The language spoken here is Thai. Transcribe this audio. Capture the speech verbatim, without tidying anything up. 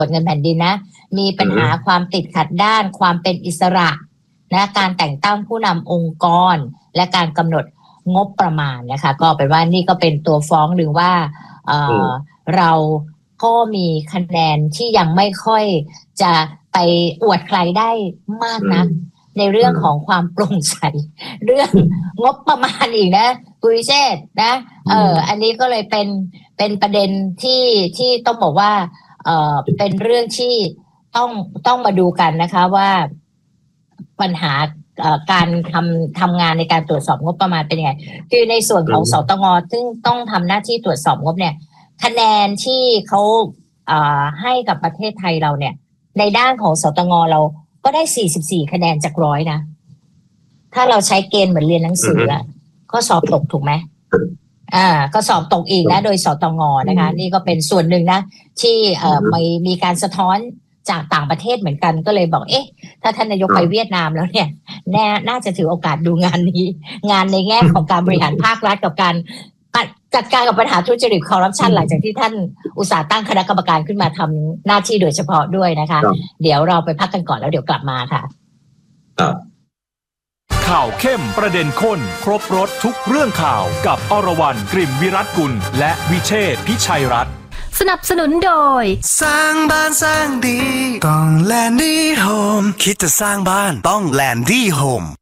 วจเงินแผ่นดินนะมีปัญหาความติดขัดด้านความเป็นอิสระนะการแต่งตั้งผู้นำองค์กรและการกำหนดงบประมาณนะคะก็เป็นว่านี่ก็เป็นตัวฟ้องหรือว่าเอ่อเราก็มีคะแนนที่ยังไม่ค่อยจะไปอวดใครได้มากนะในเรื่องของความโปร่งใสเรื่องงบประมาณอีกนะกุยเชษนะเอออันนี้ก็เลยเป็นเป็นประเด็นที่ที่ต้องบอกว่าเอ่อเป็นเรื่องที่ต้องต้องมาดูกันนะคะว่าปัญหาการทำทำงานในการตรวจสอบงบประมาณเป็นยังไงคือในส่วนของสตงซึ่งต้องทำหน้าที่ตรวจสอบงบเนี่ยคะแนนที่เขาให้กับประเทศไทยเราเนี่ยในด้านของสตงเราก็ได้สี่สิบสี่คะแนนจากร้อยนะถ้าเราใช้เกณฑ์เหมือนเรียนหนังสืออะก็สอบตกถูกไหมอ่าก็สอบตกอีกนะโดยสตงนะคะนี่ก็เป็นส่วนหนึ่งนะที่เอ่อมีมีการสะท้อนจากต่างประเทศเหมือนกันก็เลยบอกเอ๊ะถ้าท่านนายกไปเวียดนามแล้วเนี่ยแน่น่าจะถือโอกาสดูงานนี้งานในแง่ของการบริหารภาครัฐกับการจัดการกับปัญหาทุจริตคอร์รัปชันหลังจากที่ท่านอุตสาห์ตั้งคณะกรรมการขึ้นมาทำหน้าที่โดยเฉพาะด้วยนะคะเดี๋ยวเราไปพักกันก่อนแล้วเดี๋ยวกลับมาค่ะข่าวเข้มประเด็นข้นครบรสทุกเรื่องข่าวกับอรวรรณกลิ่นวิรัตกุลและวิเชษฐ์พิชัยรัตน์สนับสนุนโดยสร้างบ้านสร้างดีต้องแลนดี้โฮมคิดจะสร้างบ้านต้องแลนดี้โฮม